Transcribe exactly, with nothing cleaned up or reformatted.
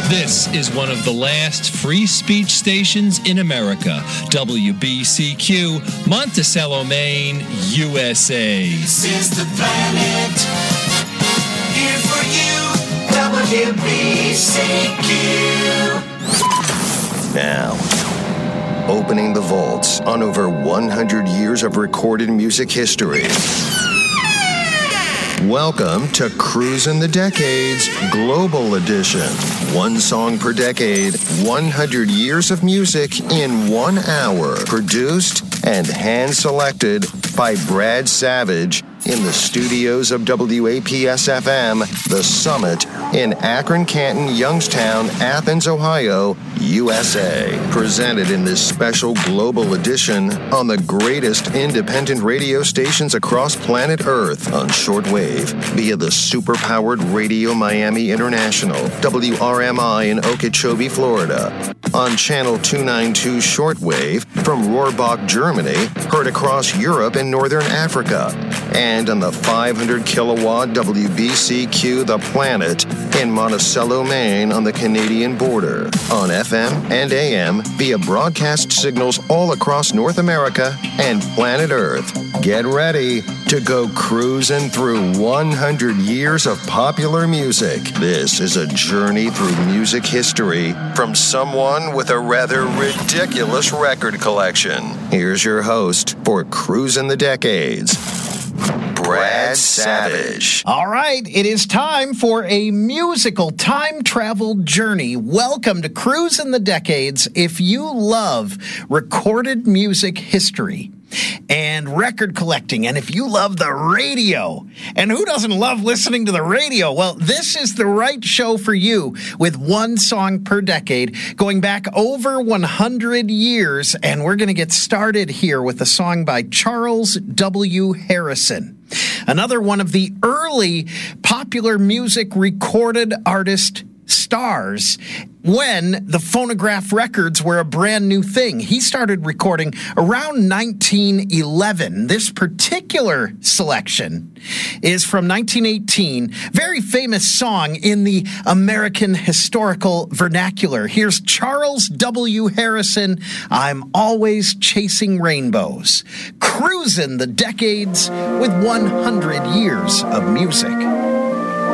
This is one of the last free speech stations in America. W B C Q, Monticello, Maine, U S A. This is the planet. Here for you, W B C Q. Now, opening the vaults on over one hundred years of recorded music history. Welcome to Cruisin' the Decades Global Edition. One song per decade, one hundred years of music in one hour. Produced and hand-selected by Brad Savage in the studios of W A P S F M, The Summit, in Akron, Canton, Youngstown, Athens, Ohio, U S A. Presented in this special global edition on the greatest independent radio stations across planet Earth on shortwave via the super-powered Radio Miami International, W R M I in Okeechobee, Florida. On Channel two ninety-two shortwave from Rohrbach, Germany, heard across Europe and Northern Africa. And on the five hundred kilowatt W B C Q The Planet in Monticello, Maine on the Canadian border. On F M and A M via broadcast signals all across North America and planet Earth. Get ready to go cruising through one hundred years of popular music. This is a journey through music history from someone with a rather ridiculous record collection. Here's your host for Cruisin' the Decades, Brad Savage. All right, it is time for a musical time travel journey. Welcome to Cruisin' the Decades. If you love recorded music history and record collecting, and if you love the radio, and who doesn't love listening to the radio? Well, this is the right show for you, with one song per decade, going back over one hundred years, and we're going to get started here with a song by Charles W. Harrison, another one of the early popular music recorded artist stars when the phonograph records were a brand new thing. He started recording around nineteen eleven. This particular selection is from nineteen eighteen. Very famous song in the American historical vernacular. Here's Charles W. Harrison, I'm Always Chasing Rainbows. Cruisin' the Decades with one hundred years of music.